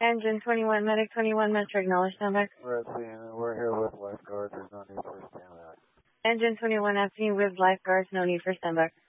Engine 21, Medic 21, Metro, acknowledge standby. We're at scene. We're here with lifeguards. There's no need for standby. Engine 21, FE with lifeguards, no need for standby.